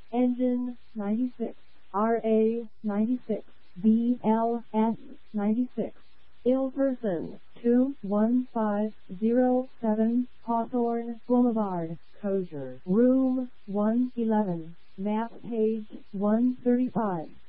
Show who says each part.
Speaker 1: Engine 96, RA 96, BLS 96. Ill person 21507 Hawthorne Boulevard, Kosher, room 111, map page 135.